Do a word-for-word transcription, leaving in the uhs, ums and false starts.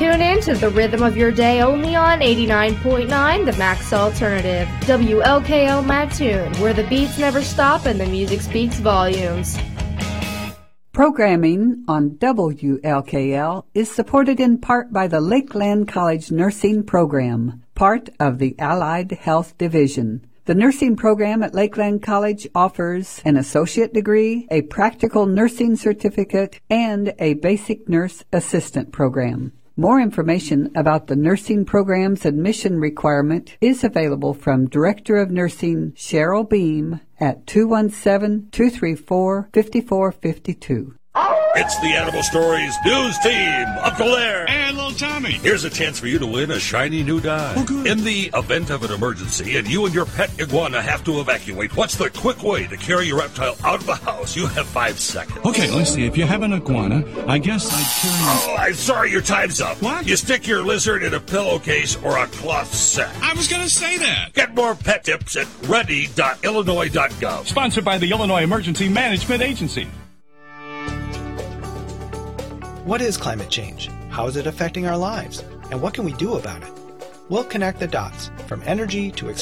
Tune in to the rhythm of your day only on eighty-nine point nine The Max Alternative, W L K L Mattoon, where the beats never stop and the music speaks volumes. Programming on W L K L is supported in part by the Lakeland College Nursing Program, part of the Allied Health Division. The nursing program at Lakeland College offers an associate degree, a practical nursing certificate, and a basic nurse assistant program. More information about the nursing program's admission requirement is available from Director of Nursing Cheryl Beam at two one seven, two three four, five four five two. It's the Animal Stories news team. Uncle Lair. And little Tommy. Here's a chance for you to win a shiny new dime. Oh, good. In the event of an emergency and you and your pet iguana have to evacuate, what's the quick way to carry your reptile out of the house? You have five seconds. Okay, let's see. If you have an iguana, I guess I'd carry... Oh, I'm sorry, your time's up. What? You stick your lizard in a pillowcase or a cloth sack. I was going to say that. Get more pet tips at ready dot illinois dot gov. Sponsored by the Illinois Emergency Management Agency. What is climate change? How is it affecting our lives? And what can we do about it? We'll connect the dots from energy to